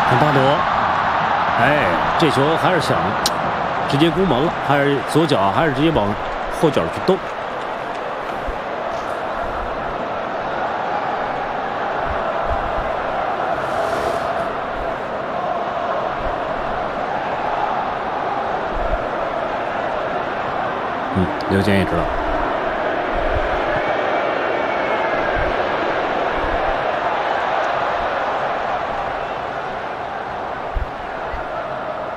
看巴朵，哎，这球还是想直接攻门了，还是左脚，还是直接往后脚去动。刘坚也知道。